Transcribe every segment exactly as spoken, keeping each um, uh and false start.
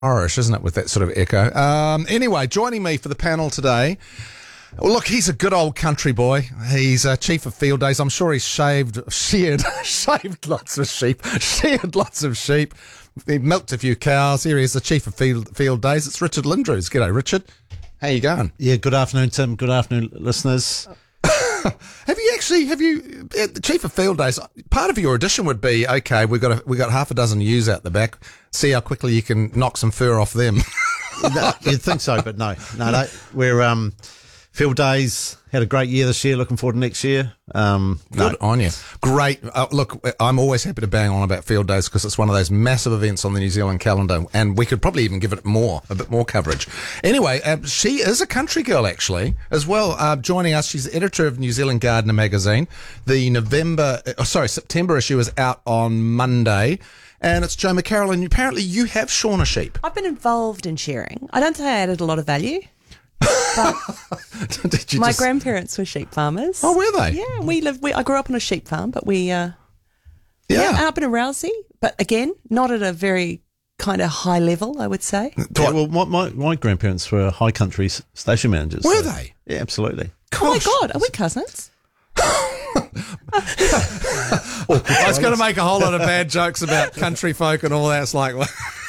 Irish, isn't it, with that sort of echo? Um, anyway, joining me for the panel today, well, look, he's a good old country boy. He's uh, chief of field days. I'm sure he's shaved, sheared, shaved lots of sheep, sheared lots of sheep. He milked a few cows. Here he is, the chief of field, field days. It's Richard Lindrews. G'day, Richard. How you going? Yeah, good afternoon, Tim. Good afternoon, listeners. Have you actually, have you, uh, the chief of field days, part of your audition would be, okay, we've got a, we've got half a dozen ewes out the back, see how quickly you can knock some fur off them. No, you'd think so, but no. No, no. We're, um, field days, had a great year this year, looking forward to next year. Um, Good no. on you. Great. Uh, look, I'm always happy to bang on about field days because it's one of those massive events on the New Zealand calendar, and we could probably even give it more, a bit more coverage. Anyway, uh, she is a country girl, actually, as well. Uh, joining us, she's the editor of New Zealand Gardener magazine. The November, uh, sorry, September issue is out on Monday. And it's Jo McCarroll, and apparently you have shorn a sheep. I've been involved in shearing. I don't think I added a lot of value. But Did you my just... grandparents were sheep farmers. Oh, were they? Yeah, we lived. We, I grew up on a sheep farm, but we, uh, Yeah. yeah, up in a Rousey. But again, not at a very kind of high level, I would say. Yeah, well, my, my, my grandparents were high country s- station managers. Were so- they? Yeah, absolutely. Oh my God, are we cousins? I was going to make a whole lot of bad jokes about country folk and all that. It's like,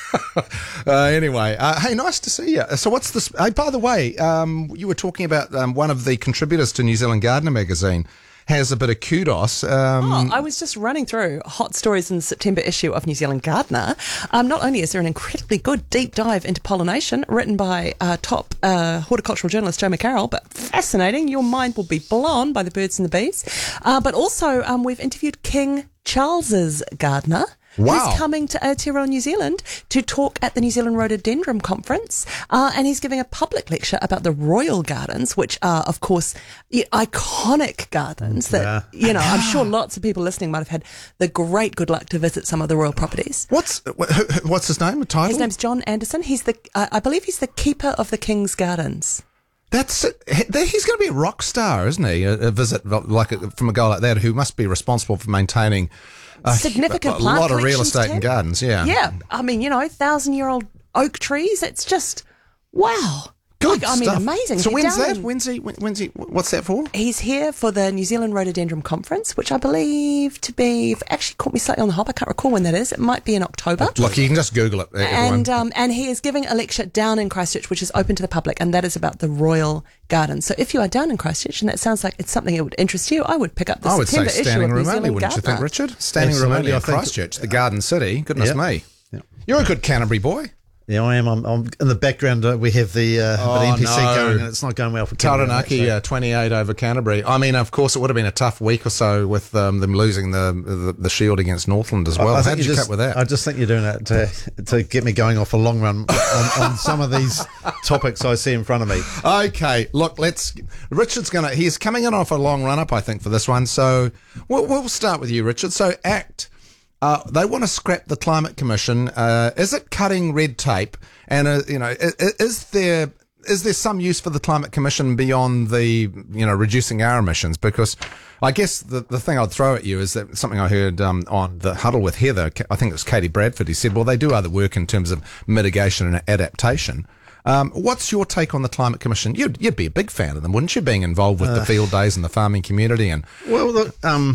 uh, anyway, uh, hey, nice to see you. So, what's this? Hey, by the way, um, you were talking about um, one of the contributors to New Zealand Gardener magazine has a bit of kudos. Um, Oh, I was just running through hot stories in the September issue of New Zealand Gardener. Um, not only is there an incredibly good deep dive into pollination written by uh, top uh, horticultural journalist Jo McCarroll, but fascinating. Your mind will be blown by the birds and the bees. Uh, but also, um, we've interviewed King Charles's gardener. Wow. He's coming to Aotearoa, New Zealand to talk at the New Zealand Rhododendron Conference, uh, and he's giving a public lecture about the royal gardens, which are, of course, the iconic gardens that, Yeah. you know, I'm sure lots of people listening might have had the great good luck to visit some of the royal properties. what's wh- who- what's his name? A title? His name's John Anderson. He's the, uh, I believe he's the keeper of the King's Gardens. That's it. He- He's going to be a rock star, isn't he? A, a visit like a, from a guy like that who must be responsible for maintaining a, Significant a, a plant lot of real collections, estate Tim. and gardens. Yeah, Yeah. I mean, you know, thousand year old oak trees. It's just, wow. Good Like, I mean, stuff. amazing. So If you're when's down that? in- When's he? when- When's he? What's that for? He's here for the New Zealand Rhododendron Conference, which I believe to be, you've actually caught me slightly on the hop. I can't recall when that is. It might be in October. Look, you can just Google it. Everyone. And um, and he is giving a lecture down in Christchurch, which is open to the public, and that is about the royal gardens. So if you are down in Christchurch, and that sounds like it's something that would interest you, I would pick up the I would say September issue standing of New room only, Zealand wouldn't you think, Gardener. Richard? Standing room Absolutely, only I in think- Christchurch, the Garden City. Goodness Yep. me. Yep. You're a good Canterbury boy. Yeah, I am. I'm, I'm in the background. Uh, we have the, uh, Oh, the N P C no. going, and it's not going well for Canterbury, Taranaki, so- uh, twenty-eight over Canterbury. I mean, of course, it would have been a tough week or so with um, them losing the, the the shield against Northland as well. I How think did you just, cope with that? I just think you're doing that to, to get me going off a long run on, on some of these topics I see in front of me. Okay, look, let's. Richard's gonna. He's coming in off a long run up, I think, for this one. So we'll, we'll start with you, Richard. So ACT, uh, they want to scrap the Climate Commission. Uh, is it cutting red tape? And uh, you know, is, is there is there some use for the Climate Commission beyond the you know reducing our emissions? Because I guess the the thing I'd throw at you is that something I heard um, on the Huddle with Heather. I think it was Katie Bradford. He said, well, they do other work in terms of mitigation and adaptation. Um, what's your take on the Climate Commission? You'd, you'd be a big fan of them, wouldn't you, being involved with the field days and the farming community? And Well, look, um,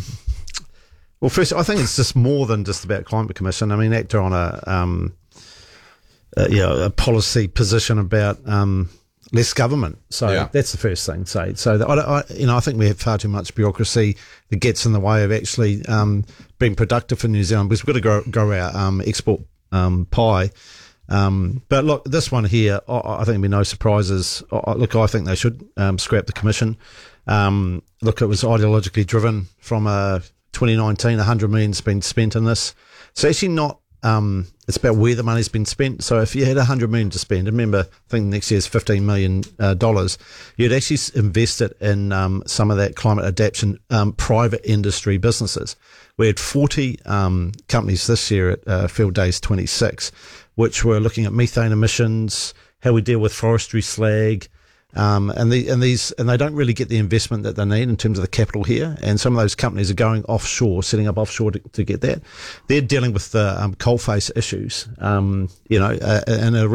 well, first, I think it's just more than just about Climate Commission. I mean, ACT are on a, um, uh, you know, a policy position about um, less government. So Yeah. that's the first thing to say. So, that, I, I, you know, I think we have far too much bureaucracy that gets in the way of actually um, being productive for New Zealand, because we've got to grow, grow our um, export um, pie. Um, but look, this one here, I, I think there'll be no surprises. I, look, I think they should um, scrap the commission. Um, look, it was ideologically driven from uh, twenty nineteen. one hundred million's been spent in this. It's actually not. Um, it's about where the money's been spent. So if you had one hundred million to spend, remember, I think next year's fifteen million dollars, uh, you'd actually s- invest it in um, some of that climate adaptation um, private industry businesses. We had forty um, companies this year at uh, Field Days twenty-six, which were looking at methane emissions, how we deal with forestry slag, Um, and the and these and they don't really get the investment that they need in terms of the capital here. And some of those companies are going offshore, setting up offshore to, to get that. They're dealing with the um, coalface issues, um, you know, uh, and a